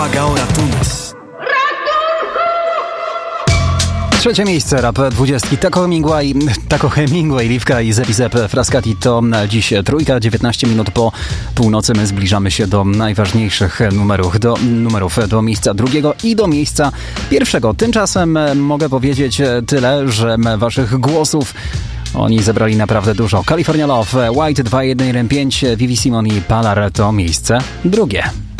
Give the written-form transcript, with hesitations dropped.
Uwaga o ratunek. Trzecie miejsce rap 20. Taco Hemingway, Liwka i Zepi Zep Frascati to dziś trójka, 19 minut po północy. My zbliżamy się do najważniejszych numerów, do miejsca drugiego i do miejsca pierwszego. Tymczasem mogę powiedzieć tyle, że waszych głosów oni zebrali naprawdę dużo. California Love, White 2115, Vivi Simon i Palar to miejsce drugie.